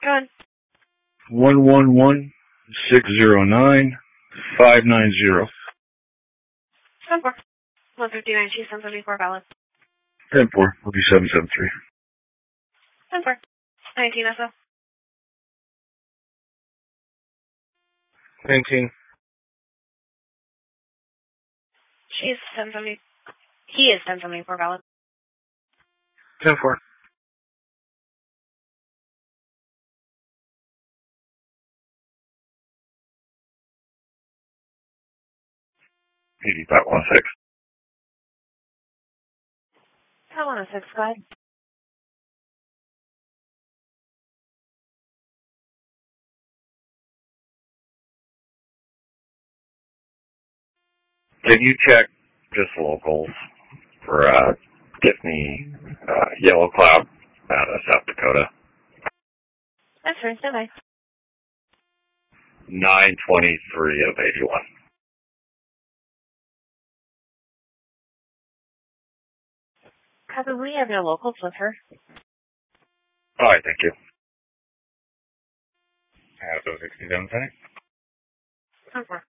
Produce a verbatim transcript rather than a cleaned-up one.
Go ahead. One one one six zero nine five nine zero. Ten four. One fifty nine G seven seventy four valid. Ten four. Will be seven seven three. Ten four. Nineteen S O. Nineteen. She's ten seventy. He is ten seventy four valid. Ten four. Eighty-five one six. I want a six, go ahead. Can you check just locals for uh, get me uh, Yellow Cloud out of South Dakota? That's right, stand by. Nine twenty-three of eighty-one. Copy, we have no locals with her. All right, thank you. Have those sixty-seven, ten four.